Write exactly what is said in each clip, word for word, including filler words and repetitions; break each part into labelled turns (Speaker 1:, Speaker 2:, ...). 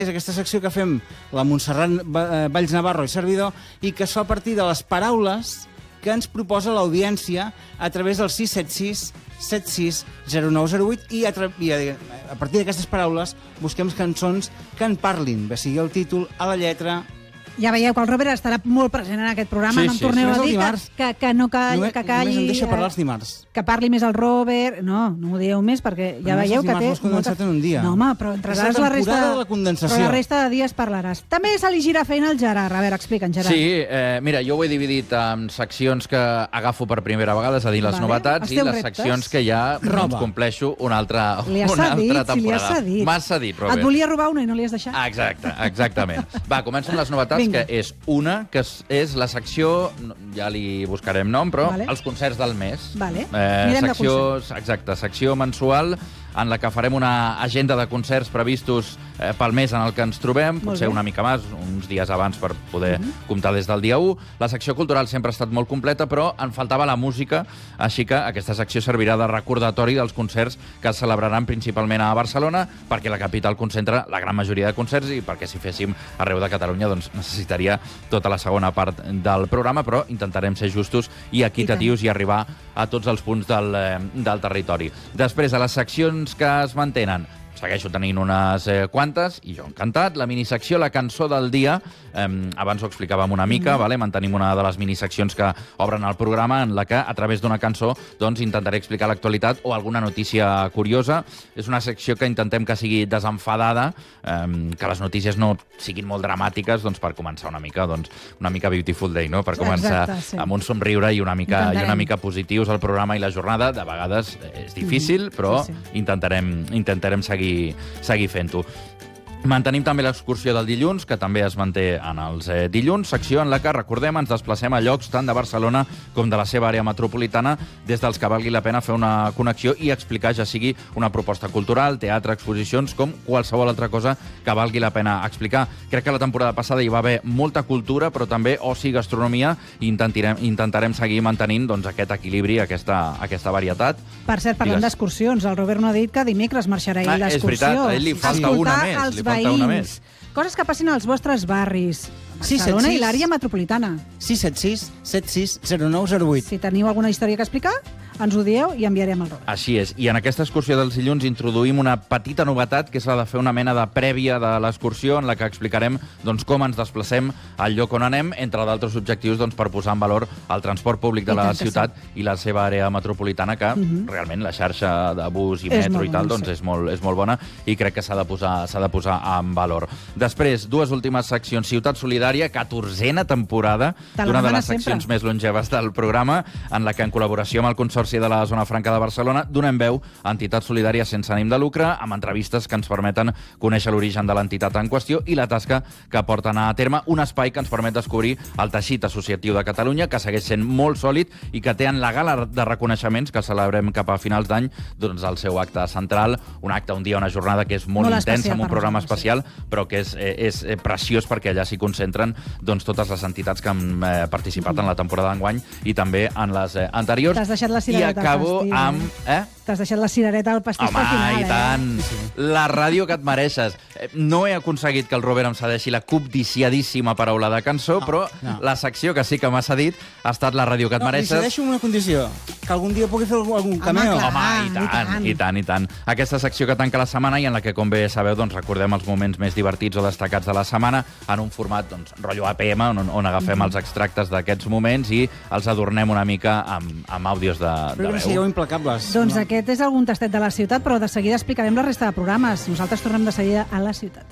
Speaker 1: És aquesta secció que fem la Montserrat Valls Navarro i servidor i que es fa a partir de les paraules que ens proposa l'audiència a través del sis set sis set sis zero nou zero vuit i a, i a, a partir d'aquestes paraules busquem cançons que en parlin, bé sigui el títol, a la lletra.
Speaker 2: Ja veieu que el Robert estarà molt present en aquest programa,
Speaker 1: sí,
Speaker 2: no em
Speaker 1: sí,
Speaker 2: torneu
Speaker 1: sí.
Speaker 2: a dir que, que, que no calli,
Speaker 1: només,
Speaker 2: que calli...
Speaker 1: Només em deixa parlar els dimarts.
Speaker 2: Que parli més el Robert... No, no m'ho dieu més, perquè ja
Speaker 1: però
Speaker 2: veieu que té...
Speaker 1: Però condensat en un dia.
Speaker 2: No, home, però entraràs la, la resta...
Speaker 1: de la condensació.
Speaker 2: Però la resta de dies parlaràs. També se li gira feina al Gerard. A veure, explica'ns, Gerard.
Speaker 3: Sí, eh, mira, jo ho he dividit en seccions que agafo per primera vegada, és a dir, les vale. novetats, i les reptes. seccions que ja doncs, compleixo una altra,
Speaker 2: li has
Speaker 3: una
Speaker 2: dit,
Speaker 3: altra temporada.
Speaker 2: Si li
Speaker 3: M'ha cedit, Robert.
Speaker 2: Et volia robar una i no li has deixat?
Speaker 3: Exacte, exactament. Va, comencen les novetats, Vinga. que és una, que és la secció, ja li buscarem nom, però vale. els concerts del mes.
Speaker 2: Vale.
Speaker 3: Eh, secció, exacte, secció mensual en la que farem una agenda de concerts previstos eh, pel mes en el que ens trobem, potser una mica més, uns dies abans per poder uh -huh. comptar des del dia u. La secció cultural sempre ha estat molt completa, però en faltava la música, així que aquesta secció servirà de recordatori dels concerts que es celebraran principalment a Barcelona, perquè la capital concentra la gran majoria de concerts i perquè si féssim arreu de Catalunya doncs necessitaria tota la segona part del programa, però intentarem ser justos i equitatius i, i arribar a tots els punts del, eh, del territori. Després, a les seccions que es mantenen, segueixo tenint unes eh, quantes, i jo encantat. La minisecció La cançó del dia, eh, abans ho explicàvem una mica, mm. vale? Mantenim una de les miniseccions que obren el programa, en la que, a través d'una cançó, doncs, intentaré explicar l'actualitat o alguna notícia curiosa. És una secció que intentem que sigui desenfadada, eh, que les notícies no siguin molt dramàtiques, doncs, per començar una mica, doncs, una mica Beautiful Day, no? Per començar Exacte, sí. amb un somriure i una mica, i una mica positius al programa i la jornada. De vegades és difícil, mm. però sí, sí. intentarem, intentarem seguir seguir fent-ho. Mantenim també l'excursió del dilluns, que també es manté en els eh, dilluns, secció en la que, recordem, ens desplacem a llocs tant de Barcelona com de la seva àrea metropolitana, des dels que valgui la pena fer una connexió i explicar, ja sigui una proposta cultural, teatre, exposicions, com qualsevol altra cosa que valgui la pena explicar. Crec que la temporada passada hi va haver molta cultura, però també oci i gastronomia, i intentarem, intentarem seguir mantenint doncs, aquest equilibri, aquesta, aquesta varietat.
Speaker 2: Per cert, parlant d'excursions, el Robert no ha dit que dimecres marxarà ell ah, l'excursió.
Speaker 3: És veritat, a ell li falta una més, li falta una més.
Speaker 2: Coses que passin als vostres barris. Barcelona i l'àrea metropolitana.
Speaker 1: sis set sis set sis zero nou zero vuit.
Speaker 2: Si teniu alguna història que explicar, ens ho dieu i enviarem el Robert.
Speaker 3: Així és. I en aquesta excursió dels dilluns introduïm una petita novetat, que és la de fer una mena de prèvia de l'excursió, en la que explicarem doncs, com ens desplacem al lloc on anem, entre d'altres objectius doncs, per posar en valor el transport públic de la ciutat i la seva àrea metropolitana, que uh -huh. realment la xarxa de bus i metro i tal doncs, és, molt, és molt bona i crec que s'ha de posar, s'ha de posar en valor. Després, dues últimes seccions. Ciutat Solidària, catorzena temporada d'una de les seccions sempre. més longeves del programa, en la que, en col·laboració amb el Consorci de la Zona Franca de Barcelona, donem veu a entitats solidàries sense ànim de lucre, amb entrevistes que ens permeten conèixer l'origen de l'entitat en qüestió i la tasca que porten a terme, un espai que ens permet descobrir el teixit associatiu de Catalunya, que segueix sent molt sòlid i que té en la gala de reconeixements que celebrem cap a finals d'any doncs, el seu acte central, un acte, un dia, una jornada que és molt, molt intensa, amb un programa especial, però que és, és, és preciós perquè allà s'hi concentren doncs, totes les entitats que han eh, participat en la temporada d'enguany i també en les eh, anteriors.
Speaker 2: T'has deixat la cirereta
Speaker 3: I acabo
Speaker 2: al pastís,
Speaker 3: amb... Eh?
Speaker 2: T'has deixat la cirereta al pastís
Speaker 3: Home,
Speaker 2: pel final,
Speaker 3: i tant!
Speaker 2: Eh?
Speaker 3: Sí. La ràdio que et mereixes. No he aconseguit que el Robert em cedeixi la cobdiciadíssima paraula de cançó, no, però no. la secció que sí que m'ha cedit ha estat la ràdio que et
Speaker 1: no,
Speaker 3: mereixes.
Speaker 1: Li cedeixo una condició, que algun dia pugui fer algun cameo.
Speaker 2: Home, clar,
Speaker 3: Home, i tant, i tant, i tant, i tant. Aquesta secció que tanca la setmana i en la que, com bé sabeu, doncs, recordem els moments més divertits o destacats de la setmana en un format, doncs, rotllo A P M, on, on agafem mm -hmm. els extractes d'aquests moments i els adornem una mica amb, amb àudios de, de
Speaker 1: però
Speaker 3: veu.
Speaker 1: sigueu implacables.
Speaker 2: Doncs
Speaker 1: no?
Speaker 2: aquest és algun tastet de la ciutat, però de seguida explicarem la resta de programes. Nosaltres tornem de seguida a la ciutat.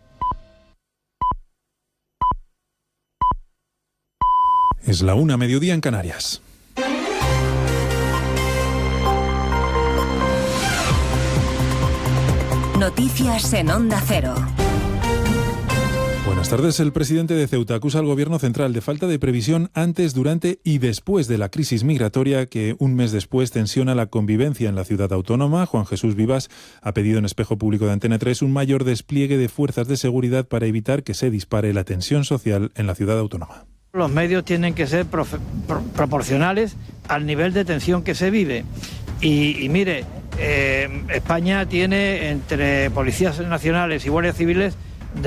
Speaker 4: Es la una, mediodía en Canarias.
Speaker 5: Noticias en Onda Cero.
Speaker 4: Buenas tardes. El presidente de Ceuta acusa al gobierno central de falta de previsión antes, durante y después de la crisis migratoria que un mes después tensiona la convivencia en la ciudad autónoma. Juan Jesús Vivas ha pedido en espejo público de Antena tres un mayor despliegue de fuerzas de seguridad para evitar que se dispare la tensión social en la ciudad autónoma.
Speaker 6: Los medios tienen que ser pro pro proporcionales al nivel de tensión que se vive. Y, y mire, eh, España tiene entre policías nacionales y guardias civiles